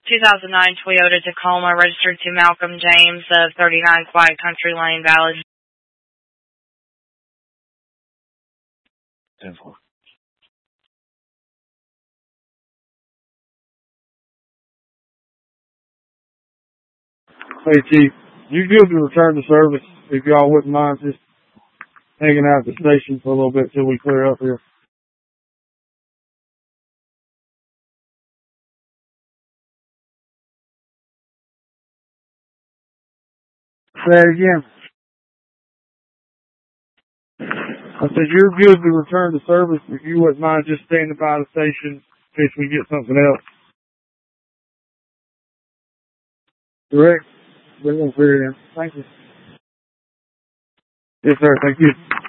2009 Toyota Tacoma, registered to Malcolm James of 39 Quiet Country Lane, valid. 10-4. Hey, Chief, you good to return to service if y'all wouldn't mind just hanging out at the station for a little bit till we clear up here. Say it again. I said, you're good to return to service if you wouldn't mind just standing by the station in case we get something else. Correct? We're going to clear it in. Thank you. Yes, sir. Thank you.